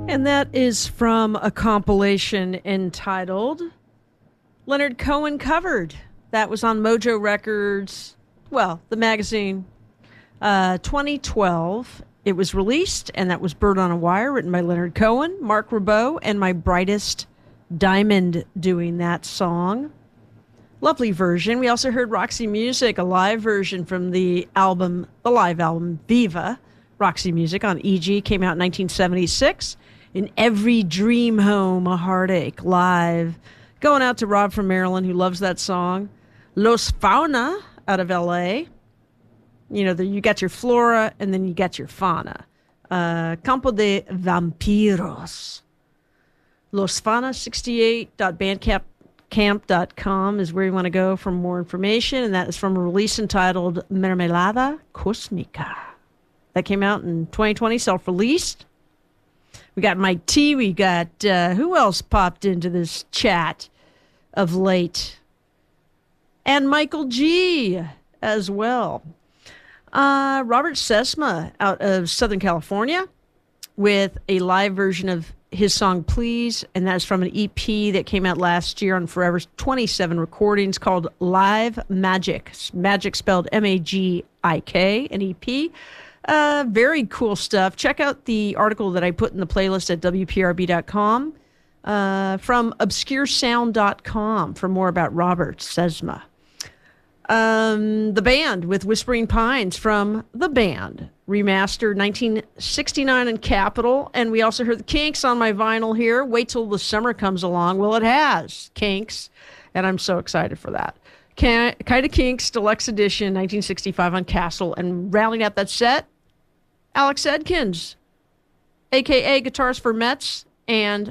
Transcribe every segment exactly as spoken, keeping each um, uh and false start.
And that is from a compilation entitled Leonard Cohen Covered. That was on Mojo Records, well, the magazine, uh, twenty twelve. It was released, and that was Bird on a Wire, written by Leonard Cohen, Mark Ribot, and My Brightest Diamond doing that song. Lovely version. We also heard Roxy Music, a live version from the album, the live album, Viva. Roxy Music on E G came out in nineteen seventy-six. In Every Dream Home, a Heartache, live. Going out to Rob from Maryland, who loves that song. Los Fauna out of L A. You know, the, you got your flora, and then you got your fauna. Uh, Campo de Vampiros. Los Fauna sixty-eight dot bandcamp dot com is where you want to go for more information, and that is from a release entitled Mermelada Cosmica. That came out in twenty twenty, self-released. We got Mike T. We got, uh, who else popped into this chat of late? And Michael G. as well. Uh, Robert Sesma out of Southern California with a live version of his song Please, and that's from an E P that came out last year on Forever's twenty-seven recordings called Live Magic. Magic spelled M A G I K, an E P. Uh, very cool stuff. Check out the article that I put in the playlist at W P R B dot com uh, from obscure sound dot com for more about Robert Sesma. Um, the Band with Whispering Pines from The Band, remastered nineteen sixty-nine in Capitol. And we also heard the Kinks on my vinyl here. Wait till the summer comes along. Well, it has, Kinks, and I'm so excited for that. Kind of Kinks Deluxe Edition, nineteen sixty-five on Castle. And rounding out that set, Alex Edkins, a k a. Guitars for Mets, and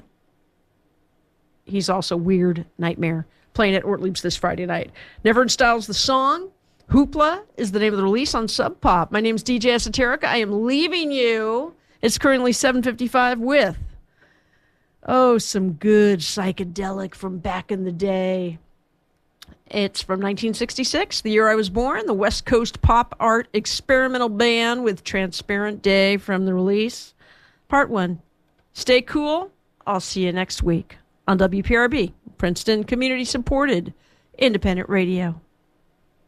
he's also Weird Nightmare, playing at Ortlieb's this Friday night. Never in Style's the song. Hoopla is the name of the release on Sub Pop. My name's D J Esoterica. I am leaving you. It's currently seven fifty-five with, oh, some good psychedelic from back in the day. It's from nineteen sixty-six, the year I was born, the West Coast Pop Art Experimental Band with Transparent Day from the release. Part one. Stay cool. I'll see you next week on W P R B, Princeton Community Supported Independent Radio.